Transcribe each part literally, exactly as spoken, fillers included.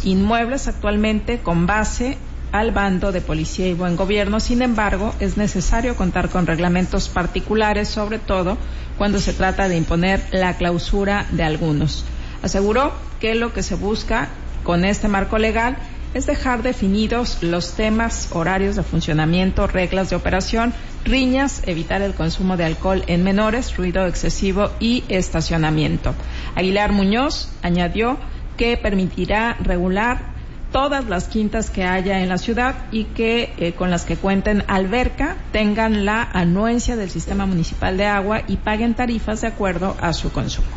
inmuebles actualmente con base al bando de Policía y Buen Gobierno. Sin embargo, es necesario contar con reglamentos particulares, sobre todo cuando se trata de imponer la clausura de algunos. Aseguró que lo que se busca con este marco legal es dejar definidos los temas, horarios de funcionamiento, reglas de operación, riñas, evitar el consumo de alcohol en menores, ruido excesivo y estacionamiento. Aguilar Muñoz añadió que permitirá regular todas las quintas que haya en la ciudad y que eh, con las que cuenten alberca tengan la anuencia del Sistema Municipal de Agua y paguen tarifas de acuerdo a su consumo.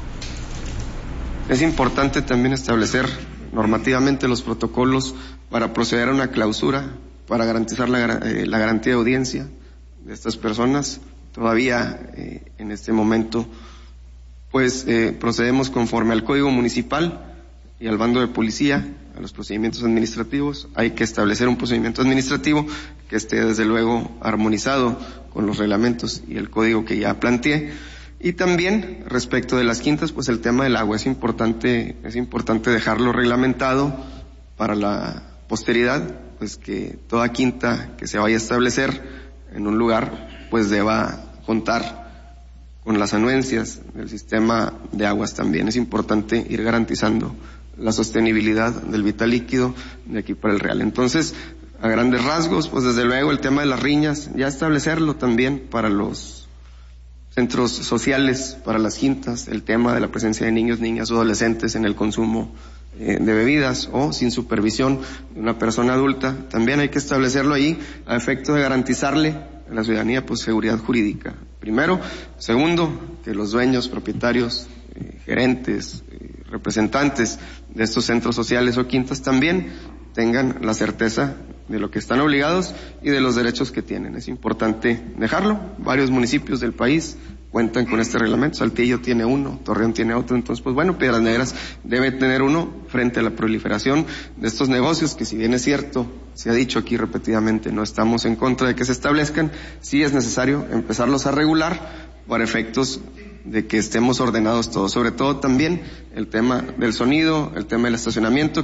Es importante también establecer normativamente los protocolos para proceder a una clausura, para garantizar la, eh, la garantía de audiencia de estas personas. Todavía eh, en este momento pues eh, procedemos conforme al Código Municipal y al bando de policía, a los procedimientos administrativos. Hay que establecer un procedimiento administrativo que esté desde luego armonizado con los reglamentos y el código que ya planteé. Y también respecto de las quintas, pues el tema del agua es importante, es importante dejarlo reglamentado para la posteridad, pues que toda quinta que se vaya a establecer en un lugar, pues deba contar con las anuencias del sistema de aguas también. Es importante ir garantizando la sostenibilidad del vital líquido de aquí para el Real. Entonces, a grandes rasgos, pues desde luego el tema de las riñas, ya establecerlo también para los centros sociales, para las quintas, el tema de la presencia de niños, niñas o adolescentes en el consumo eh, de bebidas o sin supervisión de una persona adulta, también hay que establecerlo ahí a efecto de garantizarle a la ciudadanía pues seguridad jurídica. Primero, segundo, que los dueños, propietarios, eh, gerentes, eh, representantes de estos centros sociales o quintas también tengan la certeza de lo que están obligados y de los derechos que tienen. Es importante dejarlo. Varios municipios del país cuentan con este reglamento. Saltillo tiene uno, Torreón tiene otro. Entonces, pues bueno, Piedras Negras debe tener uno frente a la proliferación de estos negocios que, si bien es cierto, se ha dicho aquí repetidamente, no estamos en contra de que se establezcan, sí es necesario empezarlos a regular para efectos de que estemos ordenados todos. Sobre todo también el tema del sonido, el tema del estacionamiento.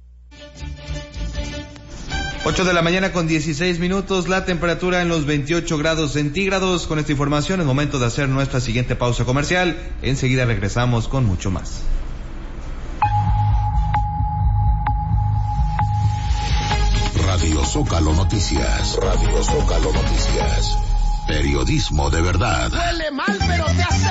ocho de la mañana con dieciséis minutos, la temperatura en los veintiocho grados centígrados. Con esta información es momento de hacer nuestra siguiente pausa comercial. Enseguida regresamos con mucho más. Radio Zócalo Noticias. Radio Zócalo Noticias. Periodismo de verdad. Huele mal, pero te hace